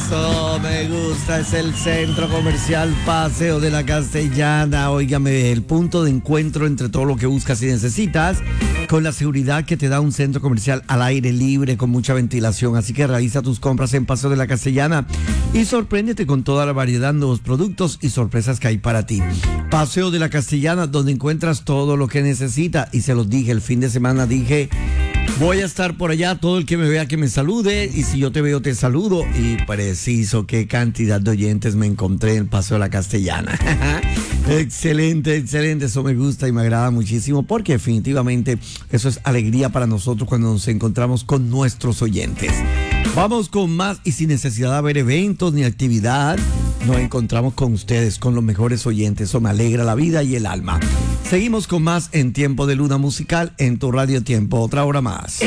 Eso me gusta, es el Centro Comercial Paseo de la Castellana. Óigame, el punto de encuentro entre todo lo que buscas y necesitas, con la seguridad que te da un centro comercial al aire libre, con mucha ventilación. Así que realiza tus compras en Paseo de la Castellana y sorpréndete con toda la variedad, nuevos productos y sorpresas que hay para ti. Paseo de la Castellana, donde encuentras todo lo que necesitas. Y se los dije, el fin de semana dije, voy a estar por allá, todo el que me vea que me salude, y si yo te veo te saludo. Y preciso, qué cantidad de oyentes me encontré en el Paseo de la Castellana. Excelente, excelente, eso me gusta y me agrada muchísimo, porque definitivamente eso es alegría para nosotros cuando nos encontramos con nuestros oyentes. Vamos con más, y sin necesidad de haber eventos ni actividad, nos encontramos con ustedes, con los mejores oyentes. Eso me alegra la vida y el alma. Seguimos con más en Tiempo de Luna Musical en tu Radio Tiempo. Otra hora más.